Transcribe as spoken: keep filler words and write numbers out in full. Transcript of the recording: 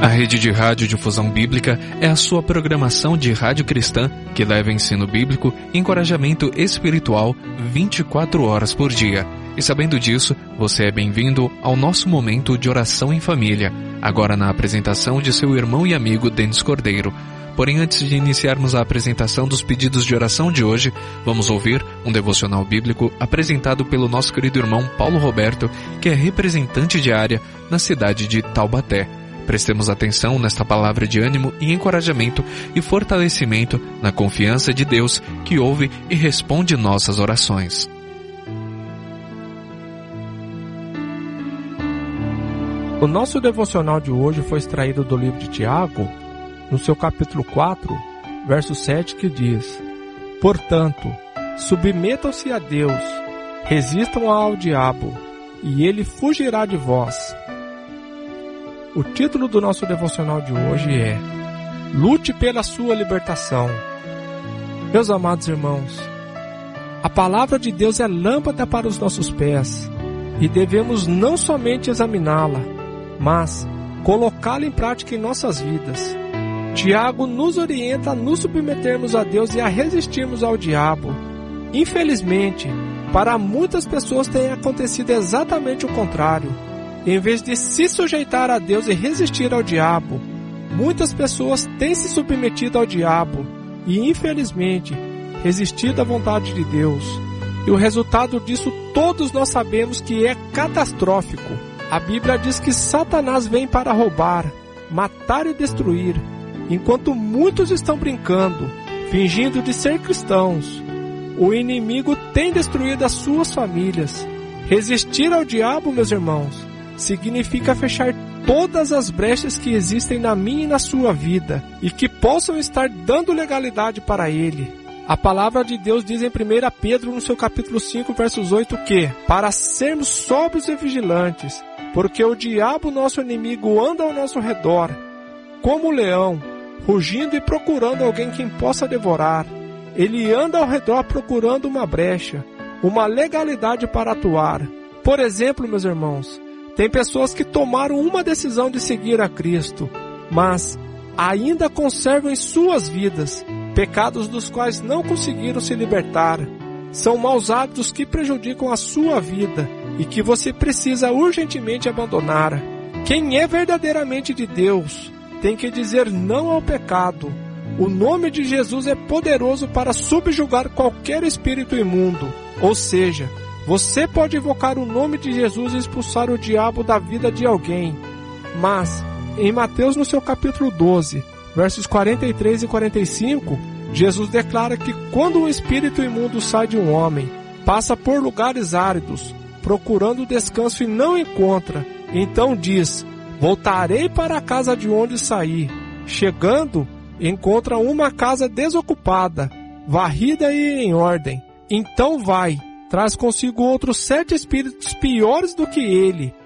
A Rede de Radiodifusão Bíblica é a sua programação de rádio cristã que leva ensino bíblico e encorajamento espiritual vinte e quatro horas por dia. E sabendo disso, você é bem-vindo ao nosso momento de oração em família, agora na apresentação de seu irmão e amigo Denis Cordeiro. Porém, antes de iniciarmos a apresentação dos pedidos de oração de hoje, vamos ouvir um devocional bíblico apresentado pelo nosso querido irmão Paulo Roberto, que é representante de área na cidade de Taubaté. Prestemos atenção nesta palavra de ânimo e encorajamento e fortalecimento na confiança de Deus que ouve e responde nossas orações. O nosso devocional de hoje foi extraído do livro de Tiago, no seu capítulo quatro, verso sete, que diz: Portanto, submetam-se a Deus, resistam ao diabo, e ele fugirá de vós. O título do nosso devocional de hoje é Lute pela sua libertação. Meus amados irmãos, a palavra de Deus é lâmpada para os nossos pés, e devemos não somente examiná-la, mas colocá-la em prática em nossas vidas. Tiago nos orienta a nos submetermos a Deus e a resistirmos ao diabo. Infelizmente, para muitas pessoas tem acontecido exatamente o contrário. Em vez de se sujeitar a Deus e resistir ao diabo, muitas pessoas têm se submetido ao diabo e, infelizmente, resistido à vontade de Deus. E o resultado disso todos nós sabemos que é catastrófico. A Bíblia diz que Satanás vem para roubar, matar e destruir, enquanto muitos estão brincando, fingindo de ser cristãos. O inimigo tem destruído as suas famílias. Resistir ao diabo, meus irmãos, significa fechar todas as brechas que existem na minha e na sua vida e que possam estar dando legalidade para ele. A palavra de Deus diz em primeira Pedro, no seu capítulo cinco, versos oito, que para sermos sóbrios e vigilantes, porque o diabo, nosso inimigo, anda ao nosso redor, como um leão, rugindo e procurando alguém quem possa devorar. Ele anda ao redor procurando uma brecha, uma legalidade para atuar. Por exemplo, meus irmãos, tem pessoas que tomaram uma decisão de seguir a Cristo, mas ainda conservam em suas vidas pecados dos quais não conseguiram se libertar. São maus hábitos que prejudicam a sua vida e que você precisa urgentemente abandonar. Quem é verdadeiramente de Deus tem que dizer não ao pecado. O nome de Jesus é poderoso para subjugar qualquer espírito imundo. Ou seja, você pode invocar o nome de Jesus e expulsar o diabo da vida de alguém. Mas, em Mateus, no seu capítulo doze, versos quarenta e três e quarenta e cinco, Jesus declara que quando um espírito imundo sai de um homem, passa por lugares áridos, procurando descanso e não encontra, então diz: voltarei para a casa de onde saí. Chegando, encontra uma casa desocupada, varrida e em ordem. Então vai, traz consigo outros sete espíritos piores do que ele,